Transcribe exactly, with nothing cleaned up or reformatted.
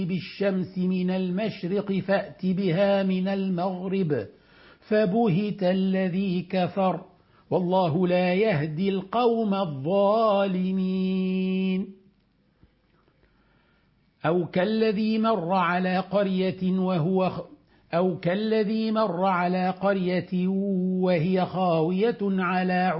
بالشمس من المشرق فأت بها من المغرب فبهت الذي كفر والله لا يهدي القوم الظالمين. أو كالذي مر على قرية وهو أو كالذي مر على قرية وهي خاوية على